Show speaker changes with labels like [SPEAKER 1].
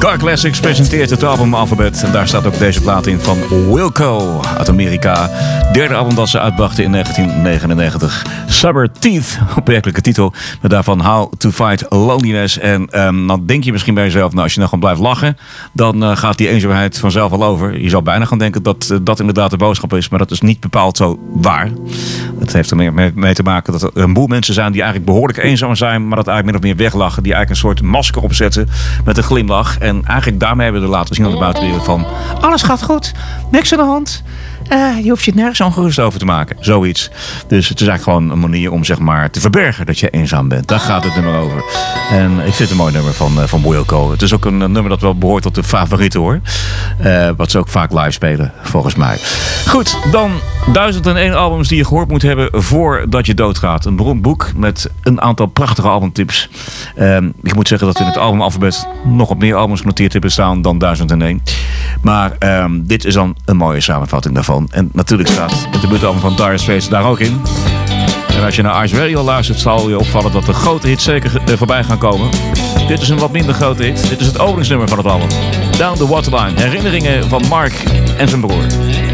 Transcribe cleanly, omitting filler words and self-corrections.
[SPEAKER 1] Car Classics presenteert het album Alphabet. En daar staat ook deze plaat in van Wilco uit Amerika. Derde album dat ze uitbrachten in 1999. Summer Teeth, opmerkelijke titel. Met daarvan How to Fight Loneliness. En dan denk je misschien bij jezelf, nou, als je nou gewoon blijft lachen, dan gaat die eenzaamheid vanzelf al over. Je zou bijna gaan denken dat dat inderdaad de boodschap is. Maar dat is niet bepaald zo waar. Het heeft er meer mee te maken dat er een boel mensen zijn die eigenlijk behoorlijk eenzaam zijn. Maar dat eigenlijk min of meer weglachen. Die eigenlijk een soort masker opzetten met een glimlach. En eigenlijk daarmee hebben we er laten zien aan de buitenwereld van alles gaat goed, niks aan de hand. Je hoeft je nergens ongerust over te maken. Zoiets. Dus het is eigenlijk gewoon een manier om zeg maar te verbergen dat je eenzaam bent. Daar gaat het nummer over. En ik vind het een mooi nummer van Wilco. Het is ook een nummer dat wel behoort tot de favorieten hoor. Wat ze ook vaak live spelen, volgens mij. Goed, dan 1001 albums die je gehoord moet hebben voordat je doodgaat. Een beroemd boek met een aantal prachtige albumtips. Ik moet zeggen dat in het albumalfabet nog op meer albums genoteerd hebben staan dan 1001. Maar dit is dan een mooie samenvatting daarvan. En natuurlijk staat het debuutalbum van Dire Straits daar ook in. En als je naar Ice Radio luistert, zal je opvallen dat de grote hits zeker voorbij gaan komen. Dit is een wat minder grote hit. Dit is het openingsnummer van het album. Down the Waterline. Herinneringen van Mark en zijn broer.